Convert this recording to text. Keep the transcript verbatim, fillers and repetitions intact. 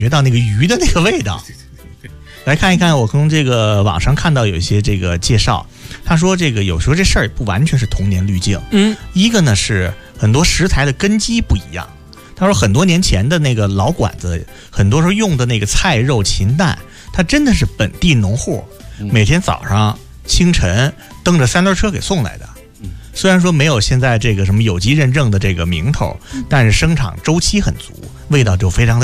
觉到那个鱼的那个味道。来看一看，我从这个网上看到有一些这个介绍，他说这个有时候这事儿不完全是童年滤镜， 嗯， 一个呢是很多食材的根基不一样。他说很多年前的那个老馆子，很多时候用的那个菜肉禽蛋，它真的是本地农户每天早上清晨蹬着三轮车给送来的。虽然说没有现在这个什么有机认证的这个名头，但是生产周期很足，味道就非常的